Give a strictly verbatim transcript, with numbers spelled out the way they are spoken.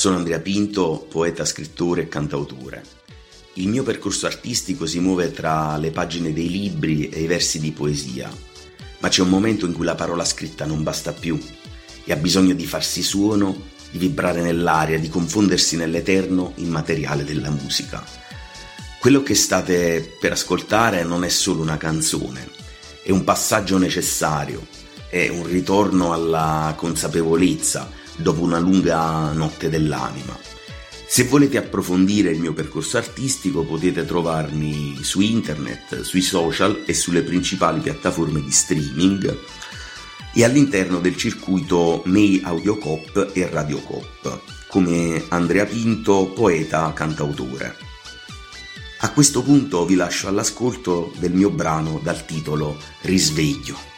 Sono Andrea Pinto, poeta, scrittore e cantautore. Il mio percorso artistico si muove tra le pagine dei libri e i versi di poesia, ma c'è un momento in cui la parola scritta non basta più e ha bisogno di farsi suono, di vibrare nell'aria, di confondersi nell'eterno immateriale della musica. Quello che state per ascoltare non è solo una canzone, è un passaggio necessario, è un ritorno alla consapevolezza dopo una lunga notte dell'anima. Se volete approfondire il mio percorso artistico potete trovarmi su internet, sui social e sulle principali piattaforme di streaming e all'interno del circuito May Audio Coop e Radio Coop, come Andrea Pinto, poeta, cantautore. A questo punto vi lascio all'ascolto del mio brano dal titolo Risveglio.